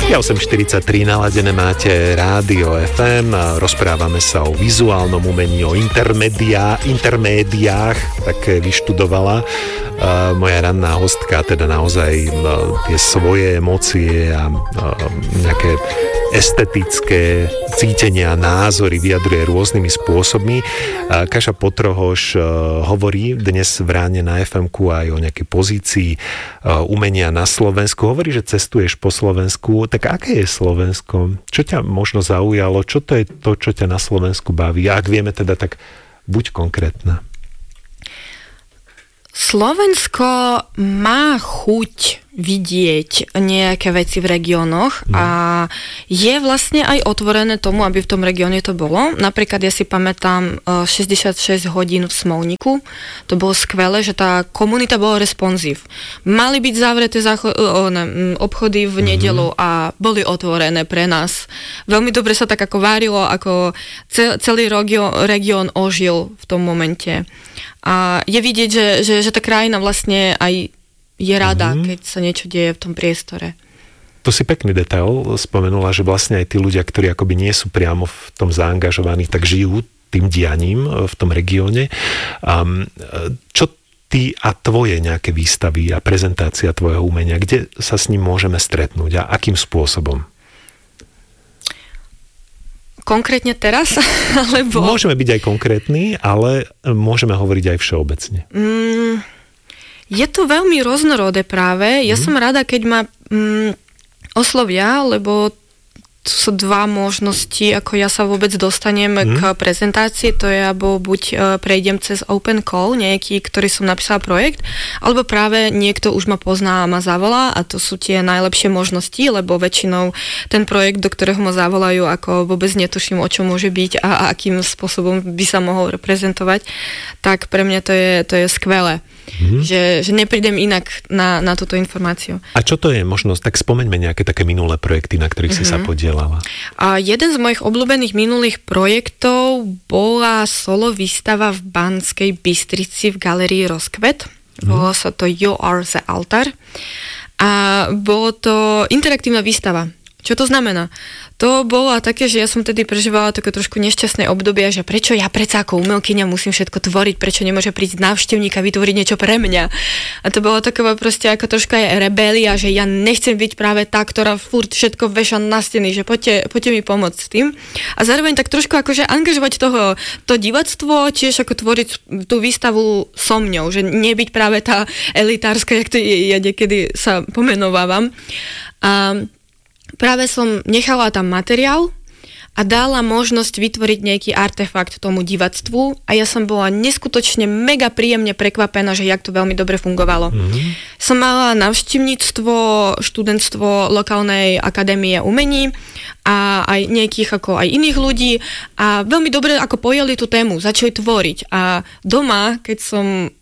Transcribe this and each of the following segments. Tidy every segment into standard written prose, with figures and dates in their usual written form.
Je 8.43, naladené máte Rádio FM, rozprávame sa o vizuálnom umení, o intermédiách, tak vyštudovala moja ranná hostka, teda naozaj tie svoje emócie a nejaké estetické cítenia, názory vyjadruje rôznymi spôsobmi. Kaša Potrohoš hovorí dnes v ráne na FM-ku aj o nejakej pozícii umenia na Slovensku. Hovorí, že cestuješ po Slovensku. Tak aké je Slovensko? Čo ťa možno zaujalo? Čo to je to, čo ťa na Slovensku baví? Ak vieme teda, tak buď konkrétna. Slovensko má chuť vidieť nejaké veci v regiónoch a je vlastne aj otvorené tomu, aby v tom regióne to bolo. Napríklad ja si pamätám 66 hodín v Smolníku. To bolo skvelé, že tá komunita bola responsív. Mali byť zavreté obchody v nedeľu a boli otvorené pre nás. Veľmi dobre sa tak ako várilo, ako celý región ožil v tom momente. A je vidieť, že tá krajina vlastne aj je rada, keď sa niečo deje v tom priestore. To si pekný detail spomenula, že vlastne aj tí ľudia, ktorí akoby nie sú priamo v tom zaangažovaní, tak žijú tým dianím v tom regióne. Čo ty a tvoje nejaké výstavy a prezentácia tvojho umenia, kde sa s ním môžeme stretnúť a akým spôsobom? Konkrétne teraz? Alebo... Môžeme byť aj konkrétni, ale môžeme hovoriť aj všeobecne. Je to veľmi rôznorodé práve. Ja som rada, keď ma oslovia, lebo tu sú dva možnosti, ako ja sa vôbec dostanem k prezentácii. To je, alebo buď prejdem cez Open Call, nejaký, ktorý som napísala projekt, alebo práve niekto už ma pozná a ma zavolá a to sú tie najlepšie možnosti, lebo väčšinou ten projekt, do ktorého ma zavolajú, ako vôbec netuším, o čo môže byť a akým spôsobom by sa mohol reprezentovať, tak pre mňa to je skvelé. Že neprídem inak na túto informáciu. A čo to je možnosť? Tak spomeňme nejaké také minulé projekty, na ktorých si sa podielala. A jeden z mojich obľúbených minulých projektov bola solo výstava v Banskej Bystrici v galérii Rozkvet. Volalo sa to You Are the Altar. A bolo to interaktívna výstava. Čo to znamená? To bolo také, že ja som tedy prežívala také trošku nešťastné obdobie, že prečo ja predsa ako umelkyňa musím všetko tvoriť, prečo nemôže prísť návštevník a vytvoriť niečo pre mňa. A to bolo taková proste ako troška aj rebélia, že ja nechcem byť práve tá, ktorá furt všetko veša na steny, že poďte mi pomôcť s tým. A zároveň tak trošku akože angažovať to divactvo, tiež ako tvoriť tú výstavu so mňou, že nebyť práve tá elitárska, jak to ja niekedy sa pomenovávam. A práve som nechala tam materiál a dala možnosť vytvoriť nejaký artefakt tomu divactvu a ja som bola neskutočne mega príjemne prekvapená, že jak to veľmi dobre fungovalo. Som mala návštevníctvo, študentstvo lokálnej akadémie umení a aj nejakých ako aj iných ľudí a veľmi dobre ako pojali tú tému, začali tvoriť a doma, keď som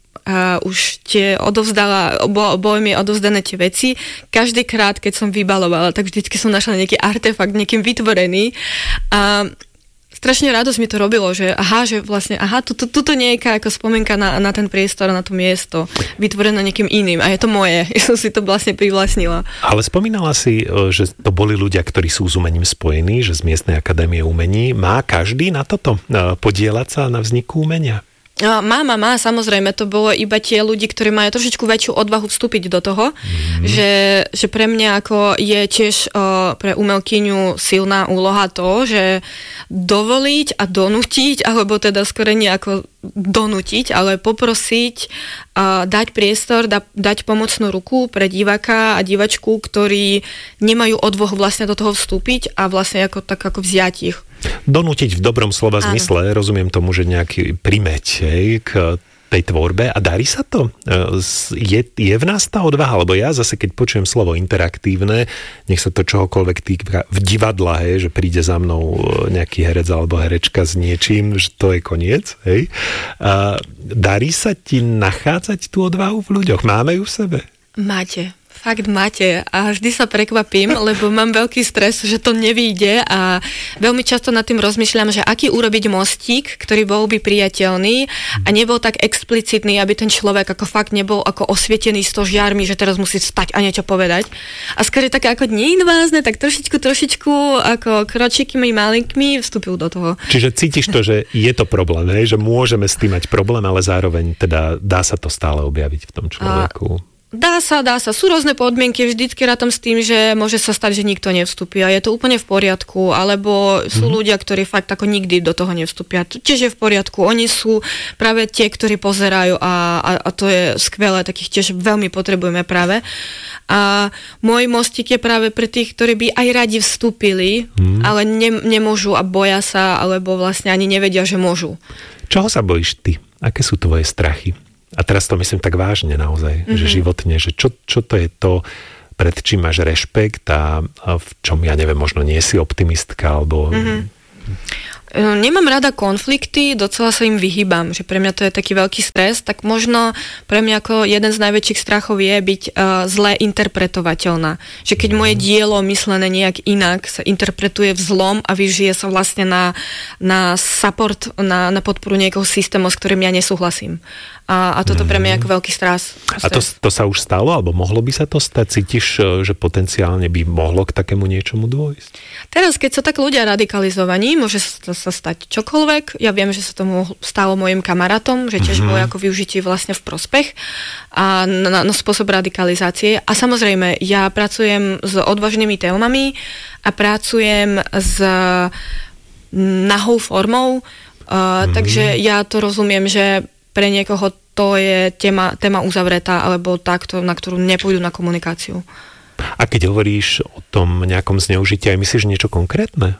už tie odovzdala, boli mi odovzdané tie veci. Každý krát, keď som vybalovala, tak vždycky som našla nejaký artefakt, niekým vytvorený. A strašne radosť mi to robilo, že tuto nejaká ako spomienka na ten priestor, na to miesto, vytvorené niekým iným. A je to moje. Ja som si to vlastne privlastnila. Ale spomínala si, že to boli ľudia, ktorí sú s umením spojení, že z Miestnej akadémie umení. Má každý na toto podieľať sa na vzniku umenia? Má, samozrejme, to bolo iba tie ľudí, ktorí majú trošičku väčšiu odvahu vstúpiť do toho, že pre mňa ako je tiež pre umelkyňu silná úloha to, že dovoliť a donútiť, alebo teda skôr nie ako donútiť, ale poprosiť, dať priestor, dať pomocnú ruku pre diváka a divačku, ktorí nemajú odvahu vlastne do toho vstúpiť a vlastne ako vziať ich. Donútiť v dobrom slova zmysle, rozumiem tomu, že nejaký primeť k tej tvorbe a darí sa to? Je v nás tá odvaha? Lebo ja zase, keď počujem slovo interaktívne, nech sa to čohokoľvek týka v divadle, že príde za mnou nejaký herec alebo herečka s niečím, že to je koniec. Hej? Darí sa ti nachádzať tú odvahu v ľuďoch? Máme ju v sebe? Máte. Fakt máte a vždy sa prekvapím, lebo mám veľký stres, že to nevyjde a veľmi často nad tým rozmýšľam, že aký urobiť mostík, ktorý bol by priateľný a nebol tak explicitný, aby ten človek ako fakt nebol ako osvietený s to žiarmi, že teraz musí stať a niečo povedať. A skôr také ako neinvázne, tak trošičku ako kročíkmi malinkmi vstúpil do toho. Čiže cítiš to, že je to problém, hej? Že môžeme s tým mať problém, ale zároveň teda dá sa to stále objaviť v tom človeku. Dá sa. Sú rôzne podmienky, vždycky rátam s tým, že môže sa stať, že nikto nevstúpi a je to úplne v poriadku, alebo sú ľudia, ktorí fakt ako nikdy do toho nevstúpia. Tiež je v poriadku. Oni sú práve tie, ktorí pozerajú a to je skvelé, takých tiež veľmi potrebujeme práve. A môj mostík je práve pre tých, ktorí by aj radi vstúpili, ale nemôžu a boja sa, alebo vlastne ani nevedia, že môžu. Čoho sa bojíš ty? Aké sú tvoje strachy? A teraz to myslím tak vážne naozaj, že životne, že čo to je to, pred čím máš rešpekt a v čom, ja neviem, možno nie si optimistka, alebo... Nemám rada konflikty, docela sa im vyhýbam, že pre mňa to je taký veľký stres, tak možno pre mňa ako jeden z najväčších strachov je byť zle interpretovateľná. Že keď moje dielo myslené nejak inak sa interpretuje v zlom a vyžije sa vlastne na support, na podporu nejakého systému, s ktorým ja nesúhlasím. A toto pre mňa je ako veľký stres. A to sa už stalo, alebo mohlo by sa to stať? Cítiš, že potenciálne by mohlo k takému niečomu dôjsť? Teraz, keď sú tak ľudia radikalizovaní, môže sa stať čokoľvek. Ja viem, že sa tomu stalo mojim kamarátom, že tiež bolo ako využití vlastne v prospech a na spôsob radikalizácie. A samozrejme, ja pracujem s odvážnymi témami a pracujem s nahou formou, takže ja to rozumiem, že pre niekoho to je téma uzavretá, alebo takto, na ktorú nepôjdu na komunikáciu. A keď hovoríš o tom nejakom zneužití, aj myslíš niečo konkrétne?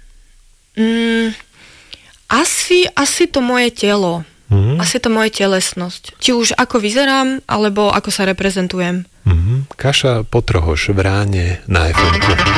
Asi to moje telo. Asi to moje telesnosť. Či už ako vyzerám, alebo ako sa reprezentujem. Kaša Potrohoš v Ráne na FM.